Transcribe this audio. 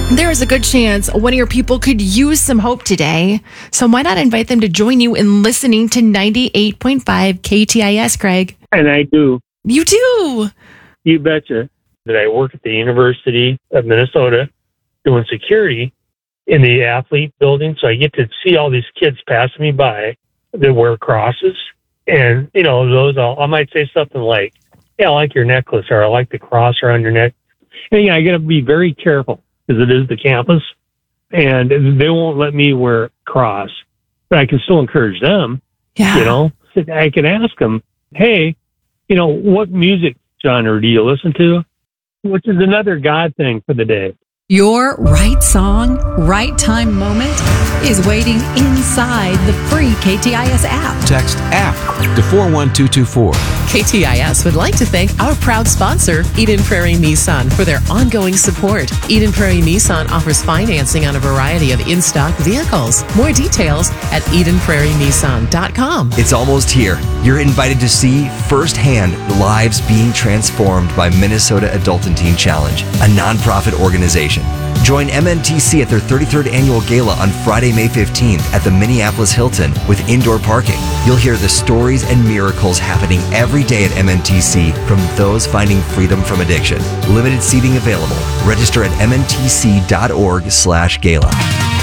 There is a good chance one of your people could use some hope today. So why not invite them to join you in listening to 98.5 KTIS, Craig? And I do. You do. You betcha. That I work at the University of Minnesota doing security in the athlete building. So I get to see all these kids passing me by that wear crosses. And, I might say something like, yeah, I like your necklace, or I like the cross around your neck. And I got to be very careful because it is the campus and they won't let me wear a cross, but I can still encourage them. Yeah. I can ask them, hey, what music genre do you listen to? Which is another God thing for the day. Your right song, right time moment is waiting inside the free KTIS app. Text app to 41224. KTIS would like to thank our proud sponsor, Eden Prairie Nissan, for their ongoing support. Eden Prairie Nissan offers financing on a variety of in-stock vehicles. More details at EdenPrairieNissan.com. It's almost here. You're invited to see firsthand lives being transformed by Minnesota Adult and Teen Challenge, a nonprofit organization. Join MNTC at their 33rd annual gala on Friday, May 15th at the Minneapolis Hilton with indoor parking. You'll hear the stories and miracles happening every day at MNTC from those finding freedom from addiction. Limited seating available. Register at mntc.org/gala.